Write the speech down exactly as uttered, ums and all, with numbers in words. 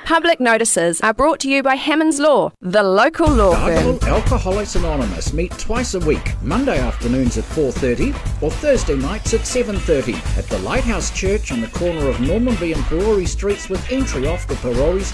Public notices are brought to you by Hammond's Law, the local law firm. Dargaville Alcoholics Anonymous meet twice a week, Monday afternoons at four thirty or Thursday nights at seven thirty at the Lighthouse Church on the corner of Normanby and Perori Streets with entry off the Perori